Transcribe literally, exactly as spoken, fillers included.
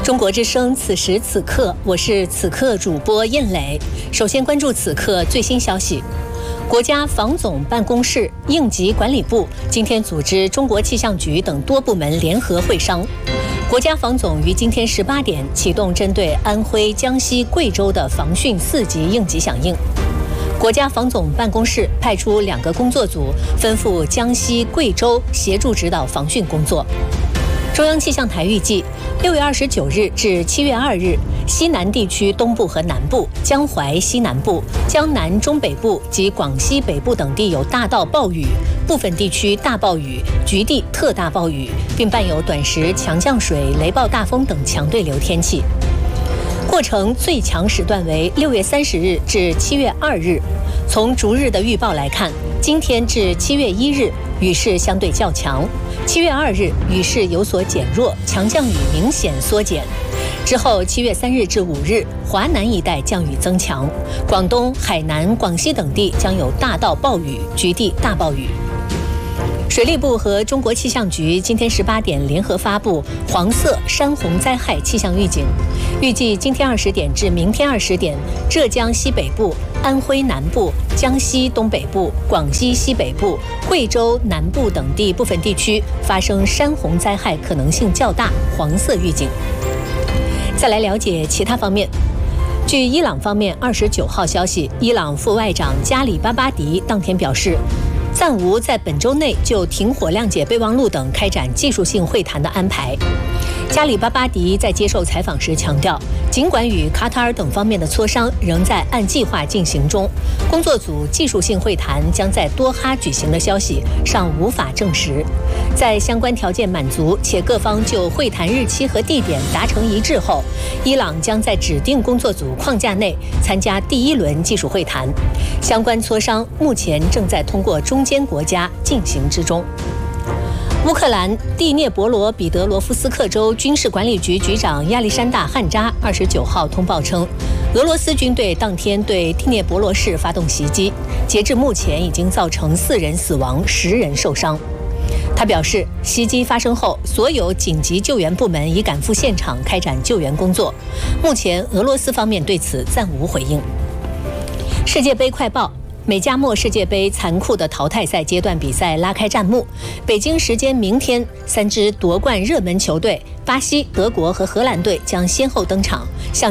中国之声，此时此刻，我是此刻主播燕磊。首先关注此刻最新消息。国家防总办公室、应急管理部今天组织中国气象局等多部门联合会商。国家防总于今天十八点启动针对安徽、江西、贵州的防汛四级应急响应。国家防总办公室派出两个工作组，分赴江西、贵州协助指导防汛工作。中央气象台预计，六月二十九日至七月二日，西南地区东部和南部、江淮西南部、江南中北部及广西北部等地有大到暴雨，部分地区大暴雨，局地特大暴雨，并伴有短时强降水、雷暴大风等强对流天气。过程最强时段为六月三十日至七月二日。从逐日的预报来看，今天至七月一日雨势相对较强，七月二日雨势有所减弱，强降雨明显缩减。之后七月三日至五日，华南一带降雨增强，广东、海南、广西等地将有大到暴雨，局地大暴雨。水利部和中国气象局今天十八点联合发布黄色山洪灾害气象预警，预计今天二十点至明天二十点，浙江西北部、安徽南部、江西东北部、广西西北部、贵州南部等地部分地区发生山洪灾害可能性较大，黄色预警。再来了解其他方面。据伊朗方面二十九号消息，伊朗副外长加里巴巴迪当天表示，暂无在本周内就停火、谅解备忘录等开展技术性会谈的安排。加里巴巴迪在接受采访时强调，尽管与卡塔尔等方面的磋商仍在按计划进行中，工作组技术性会谈将在多哈举行的消息尚无法证实。在相关条件满足且各方就会谈日期和地点达成一致后，伊朗将在指定工作组框架内参加第一轮技术会谈。相关磋商目前正在通过中间国家进行之中。乌克兰第聂伯罗彼得罗夫斯克州军事管理局局长亚历山大·汉扎二十九号通报称，俄罗斯军队当天对第聂伯罗市发动袭击，截至目前已经造成四人死亡、十人受伤。他表示，袭击发生后，所有紧急救援部门已赶赴现场开展救援工作。目前，俄罗斯方面对此暂无回应。世界杯快报。美加墨世界杯残酷的淘汰赛阶段比赛拉开战幕，北京时间明天，三支夺冠热门球队巴西、德国和荷兰队将先后登场，向